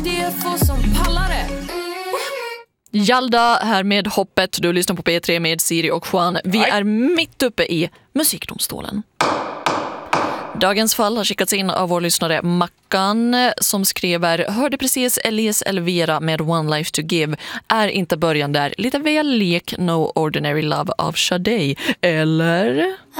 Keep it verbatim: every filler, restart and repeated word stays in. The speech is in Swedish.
Det är få som pallar det. Jalda här med Hoppet. Du lyssnar på P tre med Siri och Juan. Vi Nej. är mitt uppe i Musikdomstolen. Dagens fall har skickats in av vår lyssnare Mackan som skriver: hörde precis Elise Elvira med One Life to Give. Är inte början där lite väl lek No Ordinary Love av Sade, eller?